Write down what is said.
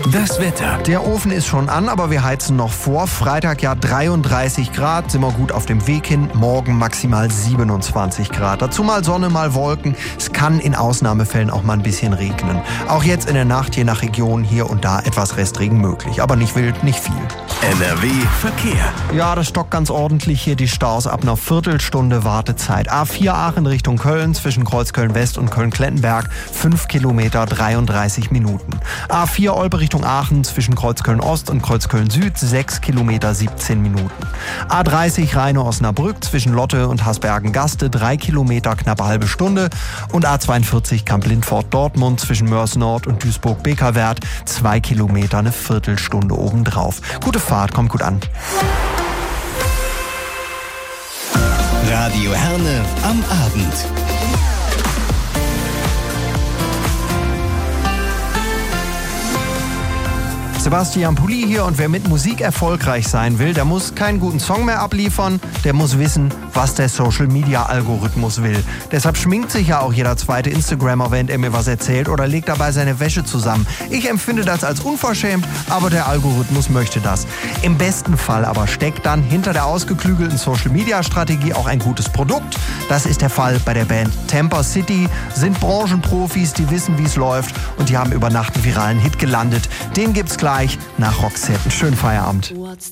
Das Wetter. Der Ofen ist schon an, aber wir heizen noch vor. Freitag ja 33 Grad, sind wir gut auf dem Weg hin. Morgen maximal 27 Grad. Dazu mal Sonne, mal Wolken. Es kann in Ausnahmefällen auch mal ein bisschen regnen. Auch jetzt in der Nacht je nach Region hier und da etwas Restregen möglich. Aber nicht wild, nicht viel. NRW Verkehr. Ja, das stockt ganz ordentlich hier die Staus ab einer Viertelstunde Wartezeit. A4 Aachen Richtung Köln zwischen Kreuzköln West und Köln-Klettenberg 5 Kilometer 33 Minuten. A4 Olpe Richtung Aachen zwischen Kreuzköln Ost und Kreuzköln Süd 6 Kilometer 17 Minuten. A30 Rheine-Osnabrück zwischen Lotte und Hasbergen-Gaste 3 Kilometer knappe halbe Stunde und A42 Kamp-Lindfort-Dortmund zwischen Mörs Nord und Duisburg-Bekerwert 2 Kilometer eine Viertelstunde obendrauf. Gute Fahrt, kommt gut an. Radio Herne am Abend. Sebastian Pulli hier und wer mit Musik erfolgreich sein will, der muss keinen guten Song mehr abliefern, der muss wissen, was der Social-Media-Algorithmus will. Deshalb schminkt sich ja auch jeder zweite Instagrammer, während er mir was erzählt oder legt dabei seine Wäsche zusammen. Ich empfinde das als unverschämt, aber der Algorithmus möchte das. Im besten Fall aber steckt dann hinter der ausgeklügelten Social-Media-Strategie auch ein gutes Produkt. Das ist der Fall bei der Band Temper City, sind Branchenprofis, die wissen, wie es läuft und die haben über Nacht einen viralen Hit gelandet. Den gibt's gleich nach Roxette. Schönen Feierabend.